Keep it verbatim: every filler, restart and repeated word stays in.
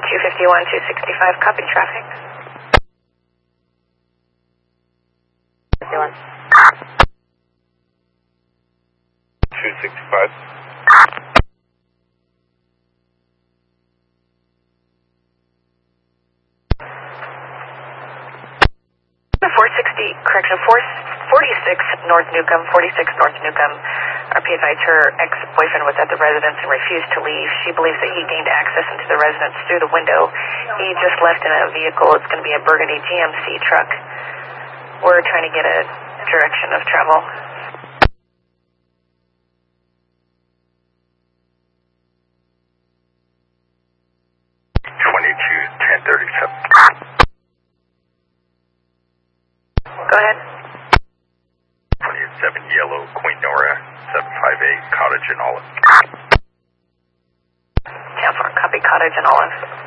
two fifty-one, two sixty-five, copy traffic. fifty-one. two sixty-five. four sixty, correction, four forty-six North Newcomb, forty-six North Newcomb. R P advised her ex-boyfriend was at the residence and refused to leave. She believes that he gained access into the residence through the window. He just left in a vehicle. It's going to be a burgundy G M C truck. We're trying to get a direction of travel. twenty-two, ten thirty-seven. Go ahead. twenty-seven Yellow, Queen Nora, seven five eight, Cottage and Olive. Down for copy, Cottage and Olive.